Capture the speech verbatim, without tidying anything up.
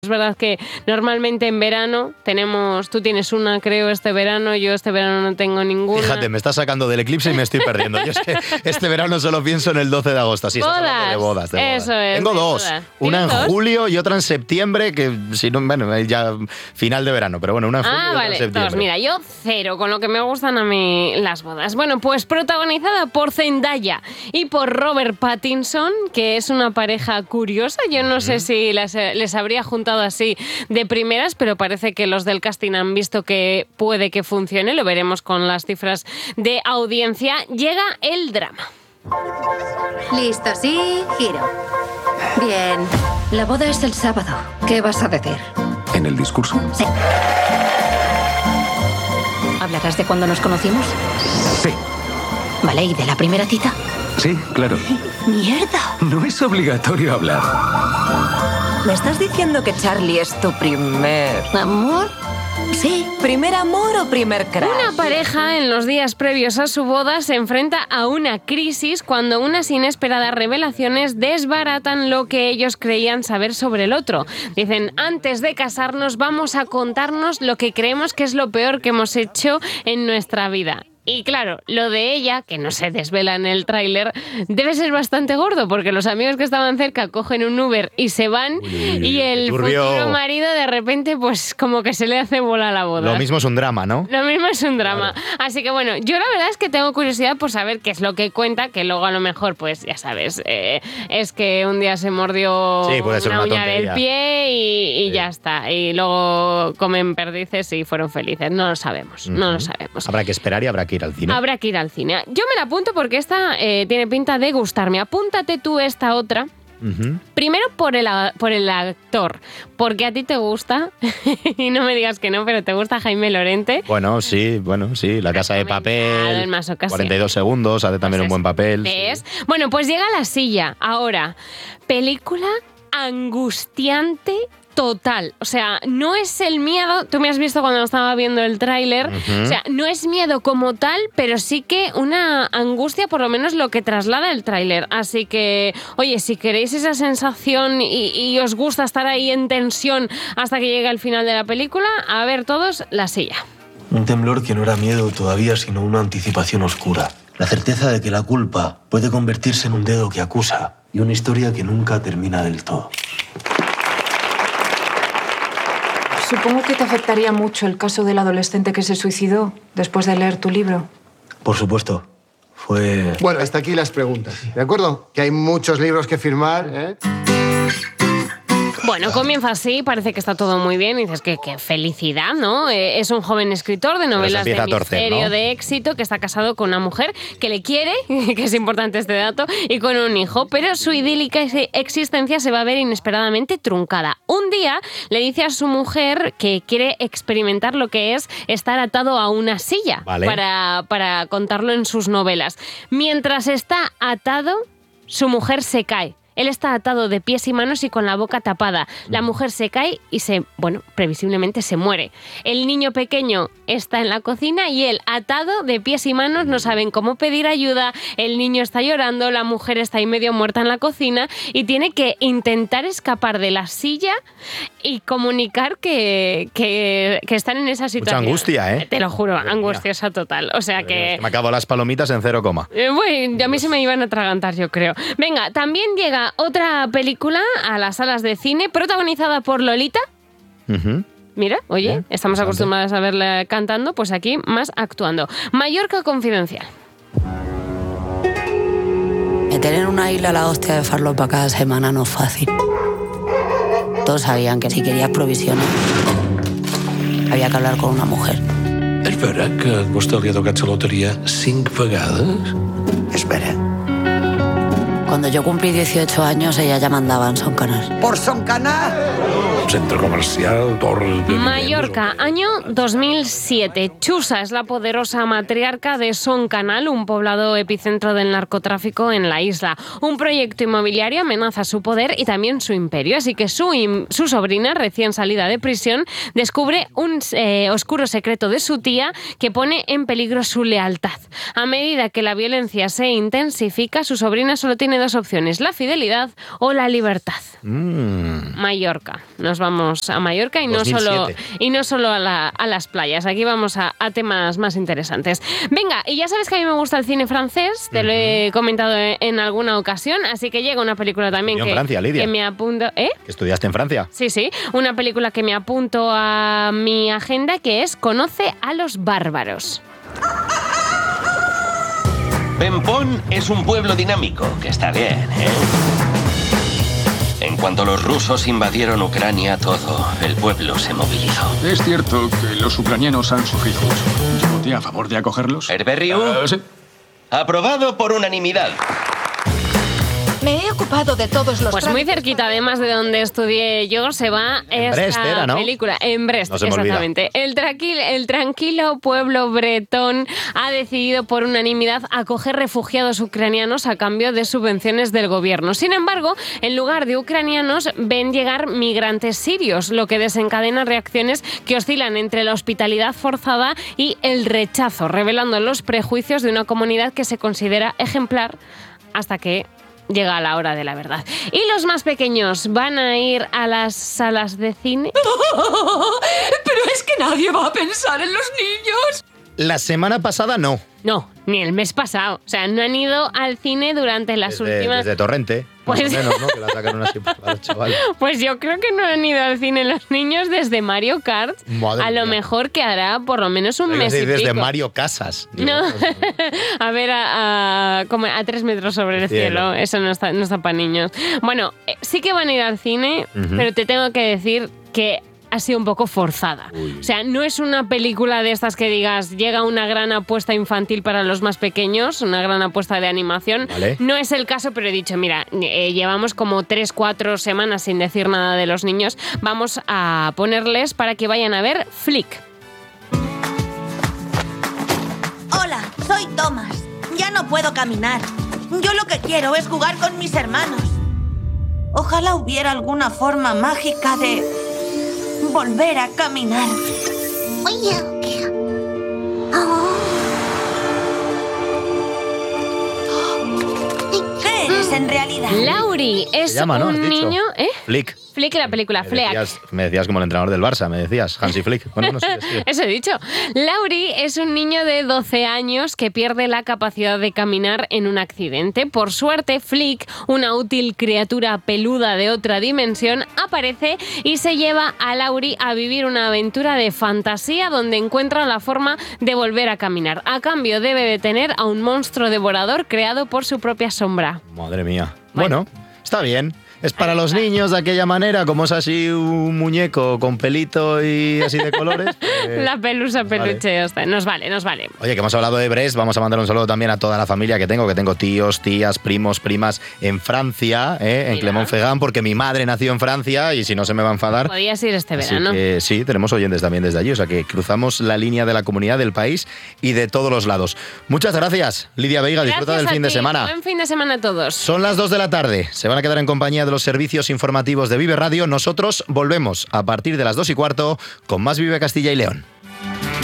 Es verdad que normalmente en verano tenemos, tú tienes una, creo, este verano, yo este verano no tengo ninguna. Fíjate, me estás sacando del eclipse y me estoy perdiendo. Yo es que este verano solo pienso en el doce de agosto. Sí, bodas. Estás hablando de bodas, de bodas. Eso es. Tengo dos. Bodas. Una en dos? julio y otra en septiembre, que si no, bueno, ya final de verano, pero bueno, una en julio Ah, y otra vale, en septiembre. dos. Mira, yo cero, con lo que me gustan a mí las bodas. Bueno, pues protagonizada por Zendaya y por Robert Pattinson, que es una pareja curiosa. Yo no mm. sé si las, les habría juntado así de primeras, pero parece que los del casting han visto que puede que funcione. Lo veremos con las cifras de audiencia. Llega el drama. Listo, sí, giro. Bien. La boda es el sábado. ¿Qué vas a decir? ¿En el discurso? Sí. ¿Hablarás de cuando nos conocimos? Sí. Vale, ¿y de la primera cita? Sí, claro. ¡Mierda! No es obligatorio hablar. ¿Me estás diciendo que Charlie es tu primer... ¿Amor? Sí. ¿Primer amor o primer crush? Una pareja en los días previos a su boda se enfrenta a una crisis cuando unas inesperadas revelaciones desbaratan lo que ellos creían saber sobre el otro. Dicen, antes de casarnos vamos a contarnos lo que creemos que es lo peor que hemos hecho en nuestra vida. Y claro, lo de ella, que no se desvela en el tráiler, debe ser bastante gordo, porque los amigos que estaban cerca cogen un Uber y se van, uy, y el futuro marido de repente pues como que se le hace bola la boda. Lo mismo es un drama, ¿no? Lo mismo es un drama. Claro. Así que bueno, yo la verdad es que tengo curiosidad por saber qué es lo que cuenta, que luego a lo mejor, pues ya sabes, eh, es que un día se mordió sí, puede ser una, una uña tontería. del pie y, y sí. ya está. Y luego comen perdices y fueron felices. No lo sabemos, uh-huh. no lo sabemos. Habrá que esperar y habrá que ir al cine. Habrá que ir al cine. Yo me la apunto porque esta eh, tiene pinta de gustarme. Apúntate tú esta otra. Uh-huh. Primero por el, por el actor, porque a ti te gusta, y no me digas que no, pero te gusta Jaime Lorente. Bueno, sí, bueno, sí, La Casa de Papel, en más ocasiones. cuarenta y dos segundos, hace también pues un buen papel. ¿Ves? Sí. Bueno, pues llega La Silla. Ahora, película angustiante total. O sea, no es el miedo, tú me has visto cuando estaba viendo el tráiler, uh-huh. o sea, no es miedo como tal, pero sí que una angustia, por lo menos lo que traslada el tráiler. Así que, oye, si queréis esa sensación y, y os gusta estar ahí en tensión hasta que llegue el final de la película, a ver todos, La Silla. Un temblor que no era miedo todavía, sino una anticipación oscura. La certeza de que la culpa puede convertirse en un dedo que acusa y una historia que nunca termina del todo. Supongo que te afectaría mucho el caso del adolescente que se suicidó después de leer tu libro. Por supuesto. Fue... Bueno, hasta aquí las preguntas, ¿de acuerdo? Que hay muchos libros que firmar, ¿eh? Bueno, comienza así, parece que está todo muy bien, y dices que qué felicidad, ¿no? Eh, es un joven escritor de novelas de misterio, torcer, ¿no? de éxito, que está casado con una mujer que le quiere, que es importante este dato, y con un hijo, pero su idílica existencia se va a ver inesperadamente truncada. Un día le dice a su mujer que quiere experimentar lo que es estar atado a una silla, vale. para, para contarlo en sus novelas. Mientras está atado, su mujer se cae. Él está atado de pies y manos y con la boca tapada. La mujer se cae y se, bueno, previsiblemente se muere. El niño pequeño está en la cocina y él, atado de pies y manos, no saben cómo pedir ayuda. El niño está llorando, la mujer está ahí medio muerta en la cocina y tiene que intentar escapar de la silla y comunicar que, que, que están en esa situación. Mucha angustia, ¿eh? Te lo juro, angustiosa total. O sea que... Me acabo las palomitas en cero coma. Eh, bueno, a mí se me iban a atragantar, yo creo. Venga, también llega otra película a las salas de cine, protagonizada por Lolita. Uh-huh. Mira, oye, Bien, estamos acostumbrados a verla cantando, pues aquí más actuando. Mallorca Confidencial. Meter en una isla la hostia de farlopa cada semana no es fácil. Todos sabían que si querías provisiones había que hablar con una mujer. És vera que a vostè li ha tocat la loteria cinc vegades? És vera. Cuando yo cumplí dieciocho años, ella ya mandaba en Son Canal. ¿Por Son Canal? Centro comercial, por... Mallorca, año dos mil siete. Chusa es la poderosa matriarca de Son Canal, un poblado epicentro del narcotráfico en la isla. Un proyecto inmobiliario amenaza su poder y también su imperio, así que su, su sobrina, recién salida de prisión, descubre un eh, oscuro secreto de su tía que pone en peligro su lealtad. A medida que la violencia se intensifica, su sobrina solo tiene dos opciones, la fidelidad o la libertad. Mm. Mallorca. Nos vamos a Mallorca y no dos mil siete. solo, y no solo a, la, a las playas. Aquí vamos a, a temas más interesantes. Venga, y ya sabes que a mí me gusta el cine francés, te uh-huh. lo he comentado en, en alguna ocasión, así que llega una película también que, en Francia, Lidia. que me apunto... ¿Eh? ¿Que estudiaste en Francia? Sí, sí, una película que me apunto a mi agenda, que es Conoce a los bárbaros. Pempón es un pueblo dinámico, que está bien, ¿eh? En cuanto los rusos invadieron Ucrania, todo el pueblo se movilizó. Es cierto que los ucranianos han sufrido mucho. Yo voté a favor de acogerlos. Herberriu, uh, sí. Aprobado por unanimidad. Me he ocupado de todos los... Pues muy cerquita, además de donde estudié yo, se va en esta Brest era, ¿no? película. En Brest, no se me exactamente. El tranquilo, el tranquilo pueblo bretón ha decidido por unanimidad acoger refugiados ucranianos a cambio de subvenciones del gobierno. Sin embargo, en lugar de ucranianos, ven llegar migrantes sirios, lo que desencadena reacciones que oscilan entre la hospitalidad forzada y el rechazo, revelando los prejuicios de una comunidad que se considera ejemplar hasta que llega a la hora de la verdad. ¿Y los más pequeños van a ir a las salas de cine? Pero es que nadie va a pensar en los niños. La semana pasada no. No, ni el mes pasado. O sea, no han ido al cine durante las desde, últimas... Desde Torrente, pues... más o menos, ¿no? Que la sacaron así para los chavales. Pues yo creo que no han ido al cine los niños desde Mario Kart. Madre a lo mía. mejor que hará por lo menos un mes y pico. Desde Mario Casas. Digo, no, a ver, a, a, como a tres metros sobre el cielo. cielo. Eso no está, no está para niños. Bueno, eh, sí que van a ir al cine, uh-huh. pero te tengo que decir que ha sido un poco forzada. Uy. O sea, no es una película de estas que digas, llega una gran apuesta infantil para los más pequeños, una gran apuesta de animación. Vale. No es el caso, pero he dicho, mira, eh, llevamos como tres, cuatro semanas sin decir nada de los niños. Vamos a ponerles para que vayan a ver Flick. Hola, soy Thomas. Ya no puedo caminar. Yo lo que quiero es jugar con mis hermanos. Ojalá hubiera alguna forma mágica de volver a caminar. ¿Qué eres en realidad? Lauri es llama, ¿no? un niño... ¿Eh? Flick. Flick, la película, me Fleck. Decías, me decías como el entrenador del Barça, me decías, Hansi Flick. Bueno, no sé, sí. Eso he dicho. Lauri es un niño de doce años que pierde la capacidad de caminar en un accidente. Por suerte, Flick, una útil criatura peluda de otra dimensión, aparece y se lleva a Lauri a vivir una aventura de fantasía donde encuentra la forma de volver a caminar. A cambio, debe detener a un monstruo devorador creado por su propia sombra. Madre mía. Bueno, bueno está bien. Es para los niños de aquella manera, como es así un muñeco con pelito y así de colores. Pues, la pelusa peluche, vale. Nos vale, nos vale. Oye, que hemos hablado de Brest, vamos a mandar un saludo también a toda la familia que tengo, que tengo tíos, tías, primos, primas en Francia, ¿eh? en Clermont-Ferrand, porque mi madre nació en Francia y si no se me va a enfadar. Podías ir este verano. Así que, sí, tenemos oyentes también desde allí, o sea que cruzamos la línea de la comunidad, del país y de todos los lados. Muchas gracias, Lidia Veiga, gracias disfruta del fin ti. de semana. Buen fin de semana a todos. Son las dos de la tarde, se van a quedar en compañía de los servicios informativos de Vive Radio. Nosotros volvemos a partir de las dos y cuarto con más Vive Castilla y León.